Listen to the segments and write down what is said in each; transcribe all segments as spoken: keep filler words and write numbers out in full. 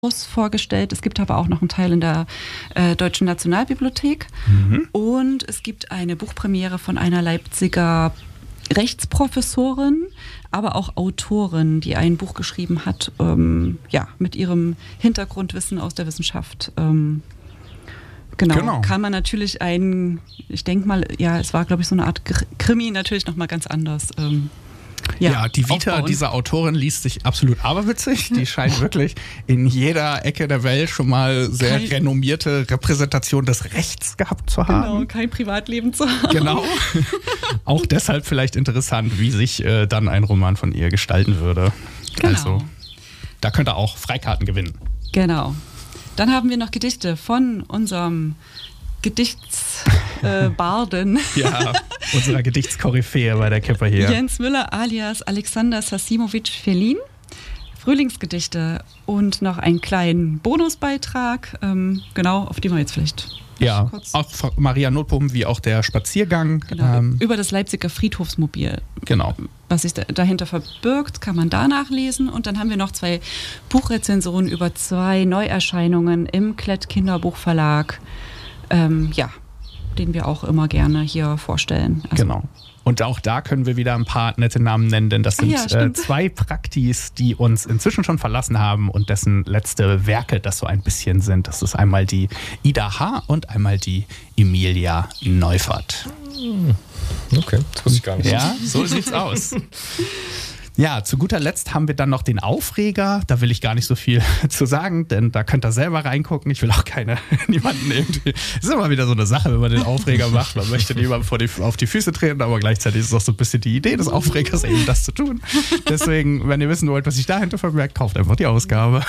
vorgestellt. Es gibt aber auch noch einen Teil in der äh, Deutschen Nationalbibliothek. Mhm. Und es gibt eine Buchpremiere von einer Leipziger Rechtsprofessorin, aber auch Autorin, die ein Buch geschrieben hat, ähm, ja, mit ihrem Hintergrundwissen aus der Wissenschaft. Ähm, genau. genau, kann man natürlich ein, ich denke mal, ja, es war, glaube ich, so eine Art Krimi, natürlich nochmal ganz anders. Ähm, Ja, ja, die Vita aufbauen. Dieser Autorin liest sich absolut aberwitzig. Die scheint wirklich in jeder Ecke der Welt schon mal sehr kein, renommierte Repräsentation des Rechts gehabt zu haben. Genau, kein Privatleben zu haben. Genau. Auch deshalb vielleicht interessant, wie sich äh, dann ein Roman von ihr gestalten würde. Genau. Also, da könnt ihr auch Freikarten gewinnen. Genau. Dann haben wir noch Gedichte von unserem Gedichtsbarden. Äh, ja, unserer Gedichtskoryphäe bei der Kippe hier. Jens Müller alias Alexander Sasimowitsch Felin. Frühlingsgedichte und noch einen kleinen Bonusbeitrag, ähm, genau, auf den wir jetzt vielleicht ja, kurz auch Maria Notbohm wie auch der Spaziergang. Genau, ähm, über das Leipziger Friedhofsmobil. Genau. Was sich da, dahinter verbirgt, kann man da nachlesen. Und dann haben wir noch zwei Buchrezensionen über zwei Neuerscheinungen im Klett Kinderbuchverlag. Ähm, ja, den wir auch immer gerne hier vorstellen. Also genau. Und auch da können wir wieder ein paar nette Namen nennen, denn das sind ja, äh, zwei Praktis, die uns inzwischen schon verlassen haben und dessen letzte Werke das so ein bisschen sind. Das ist einmal die Ida H. und einmal die Emilia Neufert. Okay, das wusste ich gar nicht. Ja, so sieht's aus. Ja, zu guter Letzt haben wir dann noch den Aufreger. Da will ich gar nicht so viel zu sagen, denn da könnt ihr selber reingucken. Ich will auch keine, niemanden irgendwie. Es ist immer wieder so eine Sache, wenn man den Aufreger macht. Man möchte niemandem vor die, auf die Füße treten, aber gleichzeitig ist es auch so ein bisschen die Idee des Aufregers, eben das zu tun. Deswegen, wenn ihr wissen wollt, was sich dahinter vermerkt, kauft einfach die Ausgabe.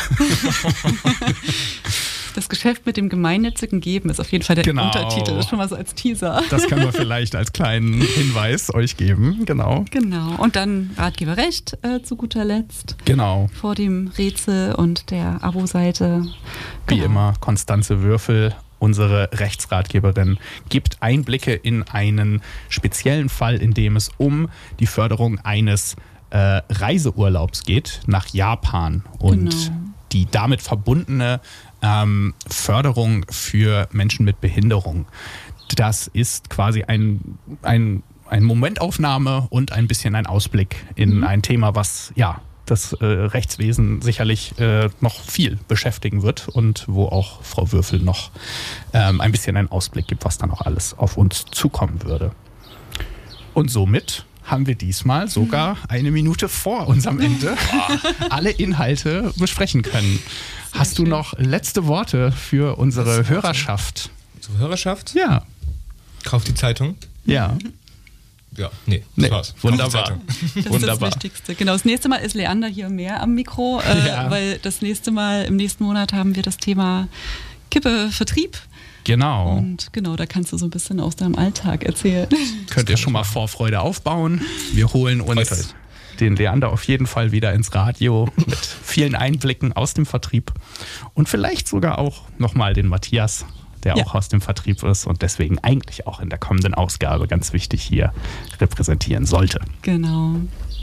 Das Geschäft mit dem gemeinnützigen Geben ist auf jeden Fall der genau. Untertitel. Das ist schon mal so als Teaser. Das können wir vielleicht als kleinen Hinweis euch geben. Genau. Genau. Und dann Ratgeberrecht äh, zu guter Letzt. Genau. Vor dem Rätsel und der Abo-Seite. Wie genau. immer, Konstanze Würfel, unsere Rechtsratgeberin, gibt Einblicke in einen speziellen Fall, in dem es um die Förderung eines äh, Reiseurlaubs geht nach Japan und genau. die damit verbundene Ähm, Förderung für Menschen mit Behinderung. Das ist quasi ein, ein, ein Momentaufnahme und ein bisschen ein Ausblick in mhm. ein Thema, was ja das äh, Rechtswesen sicherlich äh, noch viel beschäftigen wird und wo auch Frau Würfel noch ähm, ein bisschen einen Ausblick gibt, was dann noch alles auf uns zukommen würde. Und somit haben wir diesmal sogar eine Minute vor unserem Ende alle Inhalte besprechen können. Sehr Hast schön. Du noch letzte Worte für unsere letzte Hörerschaft? Unsere Hörerschaft? Ja. Kauft die Zeitung? Ja. Ja, nee, das nee. war's. Wunderbar. Das Wunderbar. ist das Wichtigste. Genau, das nächste Mal ist Leander hier mehr am Mikro, äh, ja. weil das nächste Mal, im nächsten Monat haben wir das Thema Kippe-Vertrieb. Genau. Und genau, da kannst du so ein bisschen aus deinem Alltag erzählen. Könnt ihr schon mal Vorfreude aufbauen. Wir holen uns den Leander auf jeden Fall wieder ins Radio mit vielen Einblicken aus dem Vertrieb und vielleicht sogar auch nochmal den Matthias, der ja. auch aus dem Vertrieb ist und deswegen eigentlich auch in der kommenden Ausgabe ganz wichtig hier repräsentieren sollte. Genau.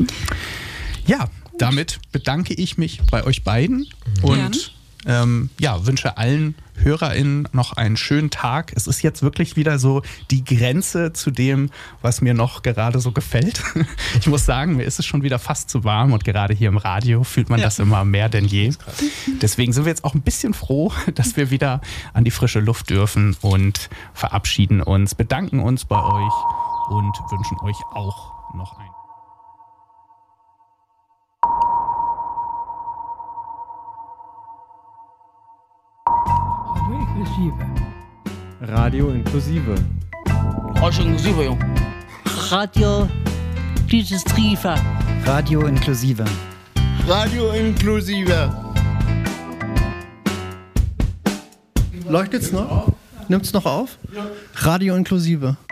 Ja, gut. Damit bedanke ich mich bei euch beiden mhm. und ähm, ja, wünsche allen HörerInnen noch einen schönen Tag. Es ist jetzt wirklich wieder so die Grenze zu dem, was mir noch gerade so gefällt. Ich muss sagen, mir ist es schon wieder fast zu warm und gerade hier im Radio fühlt man ja. das immer mehr denn je. Deswegen sind wir jetzt auch ein bisschen froh, dass wir wieder an die frische Luft dürfen und verabschieden uns, bedanken uns bei euch und wünschen euch auch noch ein Radio inklusive. Radio inklusive, Jung. Radio dieses Triefer. Radio inklusive. Radio inklusive. Leuchtet's noch? Nimmt's noch auf? Radio inklusive.